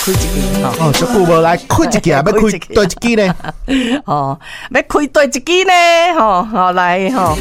开一支哦，足久无来开一支啊，要开对一支呢？ 哦，要开对一支呢？好来吼。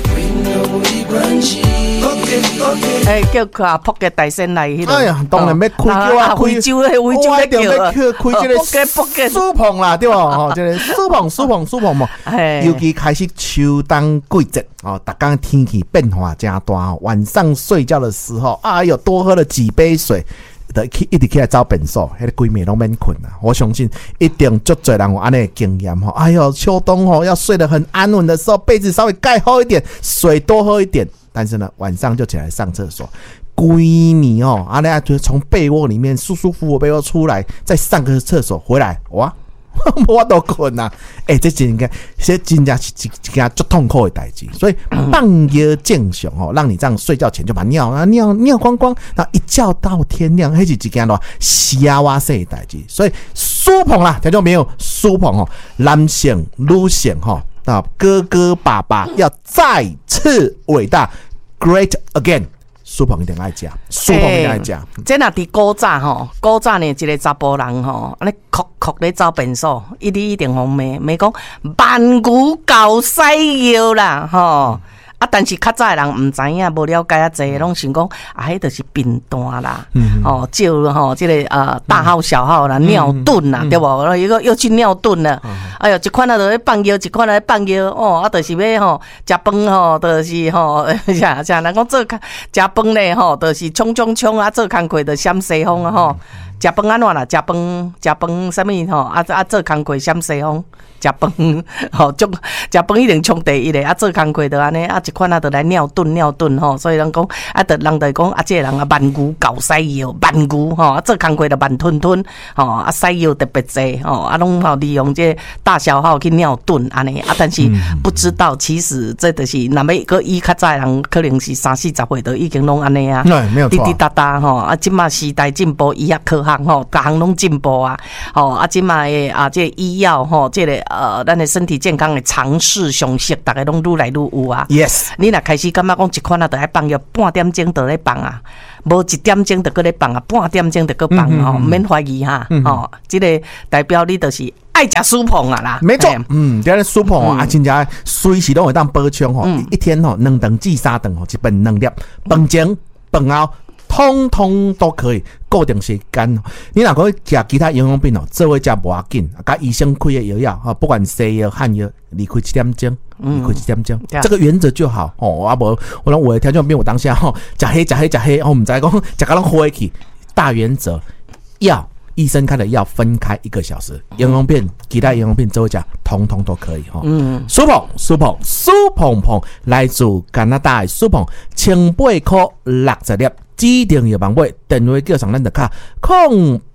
叫佢扑嘅大仙来迄个。 哎呀，当然要开叫啊， 惠州咧叫开这个苏棚啦，对吧？哦，这个苏棚嘛，尤其开始秋冬季节哦，大家天气变化真大，晚上睡觉的时候，哎呦，多喝了几杯水。一直起来找便所，迄个规暝拢免困啊！我相信一定足侪人有安尼的经验吼。哎呦，秋冬吼要睡得很安稳的时候，被子稍微盖厚一点，水多喝一点。但是呢，晚上就起来上厕所，规暝哦，安尼就从被窝里面舒舒服服被窝出来，再上个厕所回来，哇！我都困啊！这真正是一件足痛苦的代志，所以放药正常哦，让你这样睡觉前就把尿光光，然后一觉到天亮，那是一件咯瞎哇塞的代志。所以苏棚啦，听众朋友，苏棚哦，男性、女性哈，那哥哥爸爸要再次伟大 ，Great Again。苏棚一定爱食，苏棚一定爱食。 这若伫古早吼，古早呢一个查甫人吼，安尼哭咧走便所，一定互骂讲万古搞西药啦吼。但是较早的人唔知影，无了解啊济，拢想讲迄就是病单啦，照吼这个大号小号啦，尿遁啦，对无？又去尿遁了。哎呦，一款啊，就咧放药，一款啊咧放药哦，就是要吼食饭吼，就是吼，像人讲做食饭咧吼，就是冲啊，做工课就闪西风啊吼。食饭安怎啦？食饭啥物吼？做工课闪西风。食饭吼，食饭一定冲第一个，做工课就安尼，一款就来尿遁吼，所以人讲人就讲这个人万古搞西药，万古吼，做工课就慢吞吼，西药特别济吼，拢吼利用这大小号去尿遁安尼，但是不知道其实这就是若要个伊较早人可能是30-40岁都已经拢安尼啊， 没有错， 滴滴答答吼，即马时代进步，医药科学吼，各项拢进步啊，吼即马的这医药吼，这个咱的身体健康的常识常识，大家拢愈来愈有啊。 Yes， 你若开始感觉讲一款就爱放药，半点钟就咧放啊，无1点钟就搁咧放啊，半点钟就搁放哦，免怀疑哈。这个代表你就是爱食苏棚啊啦。 没错，这个苏棚啊，真正随时都会当补充吼，一天吼2顿至3顿吼，一份2粒，饭前饭后。通通都可以固定时间。你若讲食其他营养品哦，做伙食无要紧，甲医生开的药哈，不管西药汉药，离开7点钟，这个原则就好哦。啊无，我讲有的听众朋友当下吼，食黑，我唔知讲食甲拢火起。大原则，药医生开的药分开1个小时，营养片、其他营养片做伙食，通通都可以哈。苏棚来自加拿大的苏棚，18块60粒。指定药房买，电话叫上咱就卡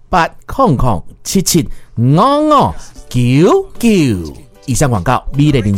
0800775599。以上广告，美丽人生。